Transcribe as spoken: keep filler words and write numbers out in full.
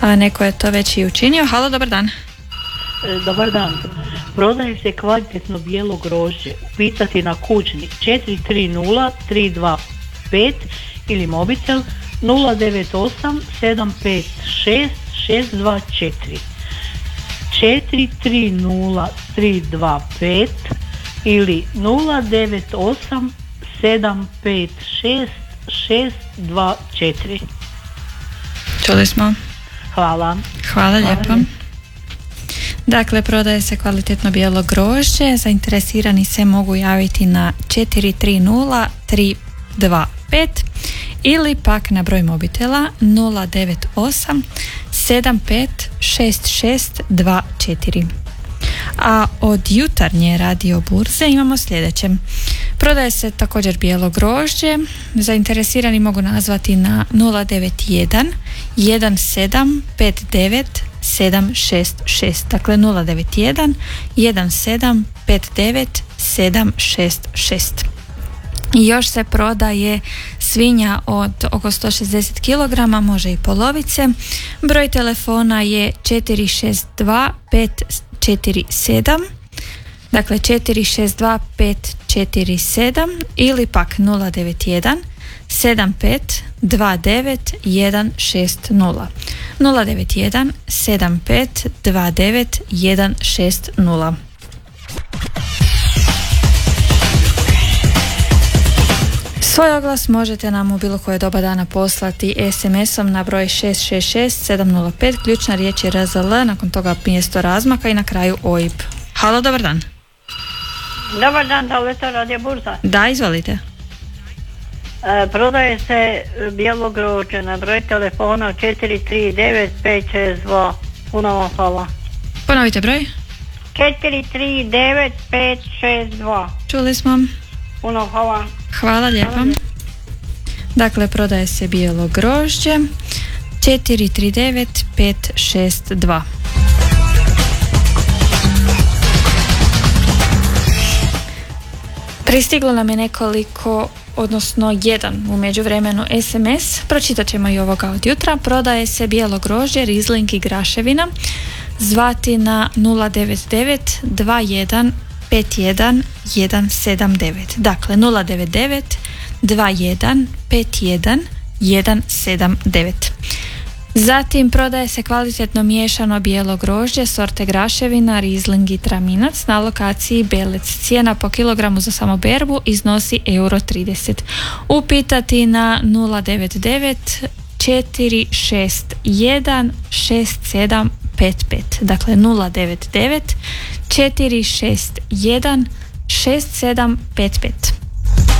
a neko je to već i učinio. Halo, dobar dan. Dobar dan. Prodaje se kvalitetno bijelo grožđe. Pitati na kućni četiri tri nula tri dva pet ili mobitel nula devet osam sedam pet šest šest dva četiri. četiri tri nula tri dva pet ili nula devet osam sedam pet šest šest dva četiri. Čuli smo. Hvala. Hvala lijepo. Dakle, prodaje se kvalitetno bijelo grožđe. Zainteresirani se mogu javiti na četiri tri nula tri dva pet ili pak na broj mobitela nula devet osam sedam pet šest šest dva četiri. A od jutarnje radio burze imamo sljedeće. Prodaje se također bijelo grožđe. Zainteresirani mogu nazvati na nula devet jedan jedan sedam pet devet sedam šest šest. Dakle nula devet jedan jedan sedam pet devet sedam šest šest. I još se prodaje svinja od oko sto šezdeset kilograma, može i polovice. Broj telefona je četiri šest dva pet četiri sedam, dakle četiri šest dva pet četiri sedam ili pak nula devet jedan sedam pet dva devet jedan šest nula. nula devet jedan sedam pet dva devet jedan šest nula. Svoj oglas možete nam u bilo koje doba dana poslati es em esom na broj šest šest šest sedam nula pet, ključna riječ je er ze el, nakon toga mjesto razmaka i na kraju o i pe. Halo, dobar dan. Dobar dan, da li je to Radio Burza? Da, izvolite. E, prodaje se bijelo grožđe na broj telefona četiri tri devet pet šest dva. Puno vam hvala. Ponovite broj. četiri tri devet pet šest dva. Čuli smo. Puno hvala. Hvala lijepo. Hvala lijepo. Dakle, prodaje se bijelo grožđe četiri tri devet pet šest dva. Pristiglo nam je nekoliko, odnosno jedan u međuvremenu es em es. Pročitat ćemo i ovoga od jutra. Prodaje se bijelo grožđe, rizling i graševina. Zvati na nula devet devet dva jedan pet jedan jedan sedam devet. Dakle nula devet devet dva jedan pet jedan jedan sedam devet. Zatim prodaje se kvalitetno miješano bijelo grožđe sorte graševina, rizling i traminac na lokaciji Belec. Cijena po kilogramu za samoberbu iznosi euro trideset. Upitati na nula devet devet četiri šest jedan šest sedam pet pet. Dakle nula devet devet četiri šest jedan šest sedam pet pet.